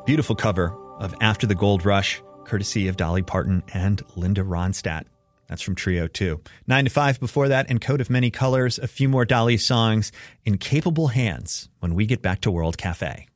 Beautiful cover of After the Gold Rush, courtesy of Dolly Parton and Linda Ronstadt. That's from Trio 2. 9 to 5 before that, and Coat of Many Colors. A few more Dolly songs in capable hands when we get back to World Cafe.